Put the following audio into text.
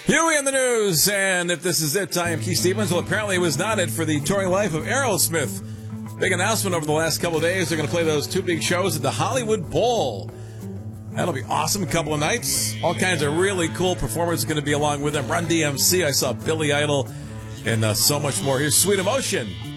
Huey in the news, and if this is it, I am Keith Stevens. Well, apparently it was not it for the touring life of Aerosmith. Big announcement over the last couple of days. They're going to play those two big shows at the Hollywood Bowl. That'll be awesome. A couple of nights. All kinds of really cool performers going to be along with them. Run DMC. I saw Billy Idol and so much more. Here's Sweet Emotion.